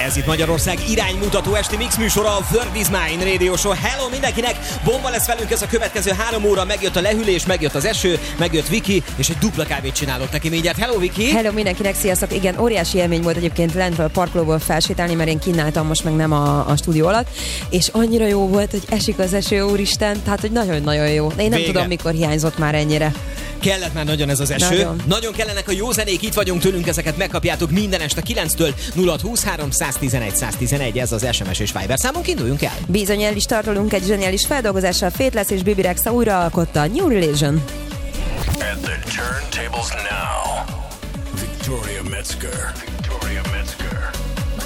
Ez itt Magyarország iránymutató esti mix műsora, a World is Mine Radio Show. Hello mindenkinek! Bomba lesz velünk ez a következő 3 óra. Megjött a lehűlés, megjött az eső, megjött Viki, és egy dupla kávét csinálok neki mindjárt. Hello Viki! Hello mindenkinek, sziasztok! Igen, óriási élmény volt egyébként lentről a parkolóból felsétálni, mert én kínáltam most meg nem a stúdió alatt, és annyira jó volt, hogy esik az eső, úristen, tehát hogy nagyon-nagyon jó. Én nem tudom, mikor hiányzott már ennyire. Kellett már nagyon ez az eső. Nagyon kellenek a jó zenék, itt vagyunk tőlünk, ezeket megkapjátok minden este 9-től 0623 111 111, ez az SMS és Viber számunk, induljunk el. Bizony, el is tartolunk egy zseniális feldolgozással, Faithless és Bibi Rexha újra alkotta a New Religion. At the turntables now, Victoria Metzger.